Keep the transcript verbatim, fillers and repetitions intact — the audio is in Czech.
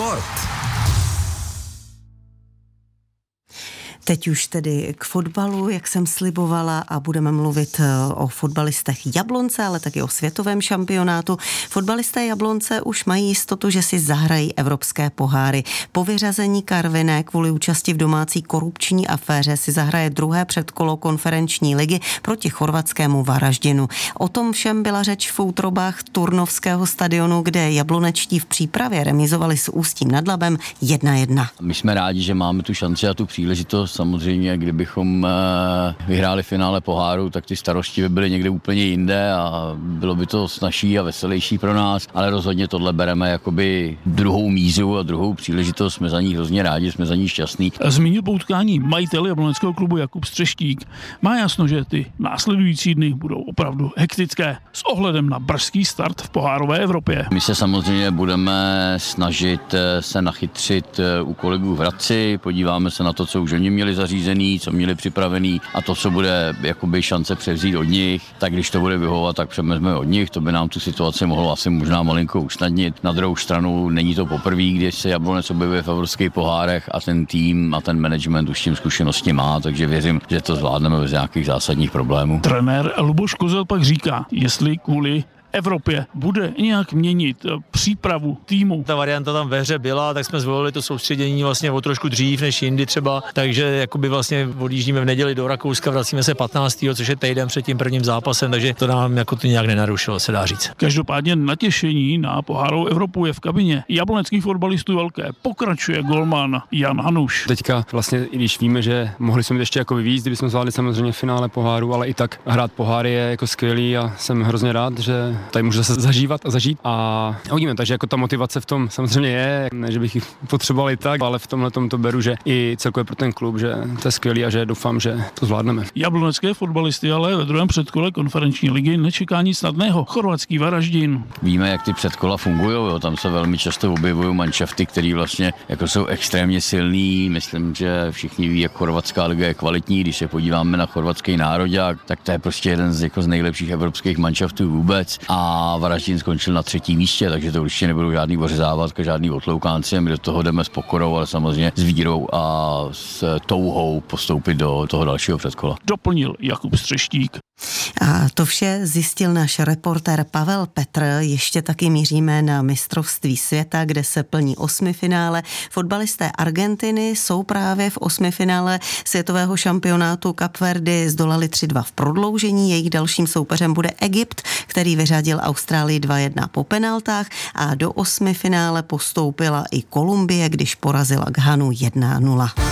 sport. Teď už tedy k fotbalu, jak jsem slibovala, a budeme mluvit o fotbalistech Jablonce, ale taky o světovém šampionátu. Fotbalisté Jablonce už mají jistotu, že si zahrají evropské poháry. Po vyřazení Karviné kvůli účasti v domácí korupční aféře si zahraje druhé předkolo konferenční ligy proti chorvatskému Varaždinu. O tom všem byla řeč v útrobách Turnovského stadionu, kde jablonečtí v přípravě remizovali s Ústím nad Labem jedna jedna. My jsme rádi, že máme tu šanci a tu příležitost. Samozřejmě, kdybychom vyhráli finále poháru, tak ty starosti by byly někde úplně jinde a bylo by to snazší a veselější pro nás, ale rozhodně tohle bereme jakoby druhou mízu a druhou příležitost. Jsme za ní hrozně rádi, jsme za ní šťastní. Zmínil po utkání majitel jabloneckého klubu Jakub Střeštík. Má jasno, že ty následující dny budou opravdu hektické s ohledem na brzký start v pohárové Evropě. My se samozřejmě budeme snažit se nachytřit u kolegů v Hradci, podíváme se na to, co už oni měli zařízený, co měli připravený a to, co bude jakoby šance převzít od nich, tak když to bude vyhovovat, tak převezmeme od nich, to by nám tu situaci mohlo asi možná malinko usnadnit. Na druhou stranu není to poprvé, když se Jablonec objevuje v evropských pohárech a ten tým a ten management už tím zkušenosti má, takže věřím, že to zvládneme bez nějakých zásadních problémů. Trenér Luboš Kozel pak říká, jestli kvůli Evropě bude nějak měnit přípravu týmu. Ta varianta tam ve hře byla, tak jsme zvolili to soustředění vlastně o trošku dřív než jindy třeba, takže jakoby vlastně odjíždíme v neděli do Rakouska, vracíme se patnáctého což je týden před tím prvním zápasem, takže to nám jako to nějak nenarušilo, se dá říct. Každopádně natěšení na pohárovou Evropu je v kabině jabloneckých fotbalistů velké. Pokračuje golman Jan Hanuš. Teďka vlastně, i když víme, že mohli jsme mít ještě jako víc, kdybychom zvládli samozřejmě finále poháru, ale i tak hrát poháry je jako skvělý a jsem hrozně rád, že tady můžu zase zažívat a zažít a uvidíme, takže jako ta motivace v tom samozřejmě je, ne, že bych ji potřeboval i tak, ale v tomhle tom to beru, že i celkově pro ten klub, že to je skvělý a že doufám, že to zvládneme. Jablonecké fotbalisty ale ve druhém předkole konferenční ligy nečeká nic snadného. Chorvatský Varaždin. Víme, jak ty předkola fungují, tam se velmi často objevují manšafty, který vlastně jako jsou extrémně silný. Myslím, že všichni ví, jak chorvatská liga je kvalitní, když se podíváme na chorvatský nároďák, tak to je prostě jeden z, jako z nejlepších evropských manšaftů vůbec. A Varaždin skončil na třetím místě, takže to určitě nebudou žádný ořezávatka, žádný otloukánci. My do toho jdeme s pokorou, ale samozřejmě s vírou a s touhou postoupit do toho dalšího předkola. Doplnil Jakub Střeštík. A to vše zjistil náš reportér Pavel Petr. Ještě taky míříme na mistrovství světa, kde se plní osmifinále. Fotbalisté Argentiny jsou právě v osmifinále světového šampionátu. Kapverdy zdolali tři dva v prodloužení. Jejich dalším soupeřem bude Egypt, který vyřadil Austrálii dva jedna po penaltách a do osmifinále postoupila i Kolumbie, když porazila Ghanu jedna nula.